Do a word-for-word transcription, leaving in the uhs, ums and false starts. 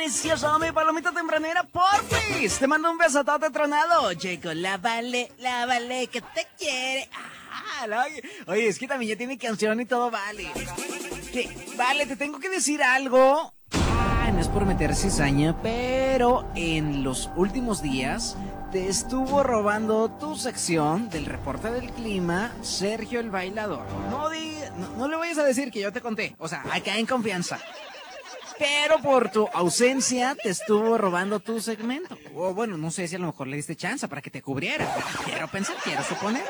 delicioso, mi palomita tempranera, porfis. Te mando un besotote tronado. Llegó la Vale, la Vale que te quiere. Ah, la- Oye, es que también ya tiene canción y todo, Vale. Que, Vale, te tengo que decir algo. Ah, no es por meter cizaña, pero en los últimos días te estuvo robando tu sección del reporte del clima Sergio el Bailador. No, diga, no, no le vayas a decir que yo te conté, o sea, acá en confianza. Pero por tu ausencia te estuvo robando tu segmento. O bueno, no sé si a lo mejor le diste chance para que te cubriera. Quiero pensar, quiero suponer.